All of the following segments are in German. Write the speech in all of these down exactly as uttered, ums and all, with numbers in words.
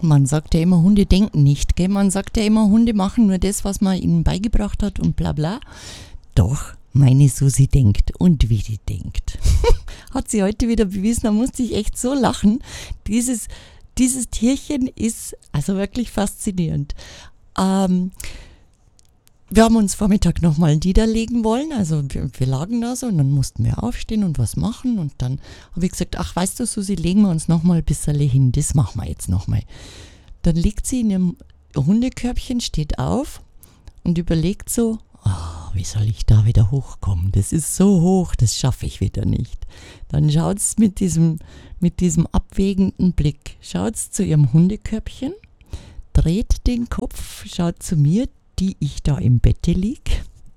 Man sagt ja immer, Hunde denken nicht, gell? Man sagt ja immer, Hunde machen nur das, was man ihnen beigebracht hat und bla bla. Doch, meine Susi denkt und wie die denkt. Hat sie heute wieder bewiesen, da musste ich echt so lachen. Dieses, dieses Tierchen ist also wirklich faszinierend. Ähm, wir haben uns Vormittag nochmal niederlegen wollen, also wir, wir lagen da so und dann mussten wir aufstehen und was machen und dann habe ich gesagt, ach weißt du Susi, legen wir uns nochmal ein bisschen hin, das machen wir jetzt nochmal. Dann liegt sie in ihrem Hundekörbchen, steht auf und überlegt so, oh, wie soll ich da wieder hochkommen, das ist so hoch, das schaffe ich wieder nicht. Dann schaut es mit diesem, mit diesem abwägenden Blick, schaut es zu ihrem Hundekörbchen, dreht den Kopf, schaut zu mir, die ich da im Bette liege,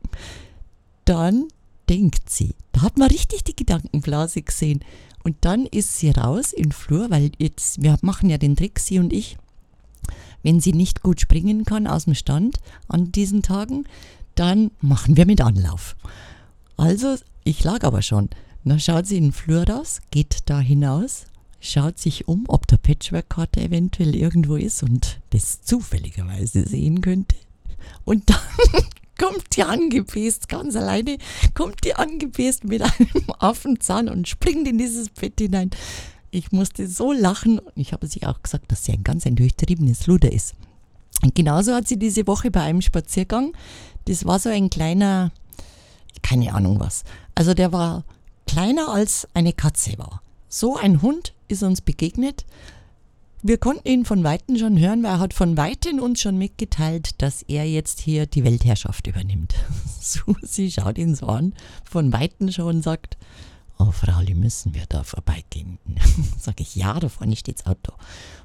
dann denkt sie, da hat man richtig die Gedankenblase gesehen und dann ist sie raus in den Flur, weil jetzt, wir machen ja den Trick, sie und ich, wenn sie nicht gut springen kann aus dem Stand an diesen Tagen, dann machen wir mit Anlauf. Also, ich lag aber schon, dann schaut sie in den Flur raus, geht da hinaus, schaut sich um, ob der Patchwork-Karte eventuell irgendwo ist und das zufälligerweise sehen könnte. Und dann kommt die angepäst, ganz alleine, kommt die angepäst mit einem Affenzahn und springt in dieses Bett hinein. Ich musste so lachen und ich habe sie auch gesagt, dass sie ein ganz ein durchtriebenes Luder ist. Und genauso hat sie diese Woche bei einem Spaziergang, das war so ein kleiner, keine Ahnung was, also der war kleiner als eine Katze war. So ein Hund ist uns begegnet. Wir konnten ihn von Weitem schon hören, weil er hat von Weitem uns schon mitgeteilt, dass er jetzt hier die Weltherrschaft übernimmt. Susi schaut ihn so an, von Weitem schon und sagt, oh Frauli, müssen wir da vorbeigehen? Sag ich, ja, da vorne steht das Auto.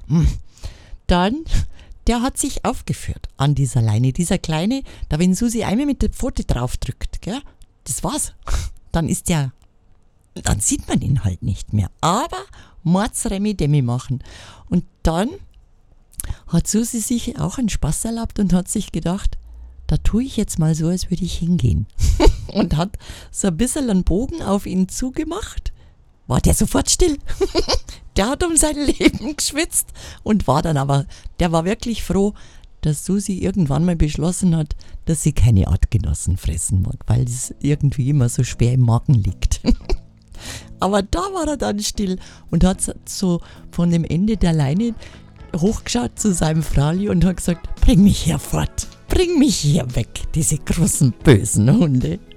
Dann, der hat sich aufgeführt an dieser Leine. Dieser Kleine, da wenn Susi einmal mit der Pfote drauf drückt, gell, das war's. Dann ist der, dann sieht man ihn halt nicht mehr. Aber Mordsremi Demi machen. Und dann hat Susi sich auch einen Spaß erlaubt und hat sich gedacht, da tue ich jetzt mal so, als würde ich hingehen. Und hat so ein bisschen einen Bogen auf ihn zugemacht. War der sofort still. Der hat um sein Leben geschwitzt und war dann aber, der war wirklich froh, dass Susi irgendwann mal beschlossen hat, dass sie keine Artgenossen fressen mag, weil es irgendwie immer so schwer im Magen liegt. Aber da war er dann still und hat so von dem Ende der Leine hochgeschaut zu seinem Frauli und hat gesagt, bring mich hier fort, bring mich hier weg, diese großen bösen Hunde.